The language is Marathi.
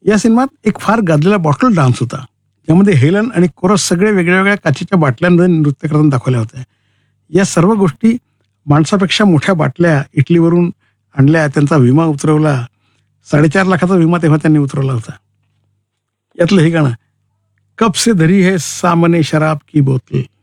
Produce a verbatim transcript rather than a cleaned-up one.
या सिनेमात एक फार गाजलेला बॉटल डान्स होता, ज्यामध्ये हेलन आणि कोरस सगळे वेगळ्या वेगळ्या काचेच्या बाटल्यांमध्ये नृत्य करताना दाखवल्या होत्या. या सर्व गोष्टी माणसापेक्षा मोठ्या बाटल्या इटलीवरून आणल्या, त्यांचा विमा उतरवला. साडेचार लाखाचा विमा तेव्हा त्यांनी उतरवला होता. यातलं हे गाणं, कब से धरी है सामने शराब की बोतल,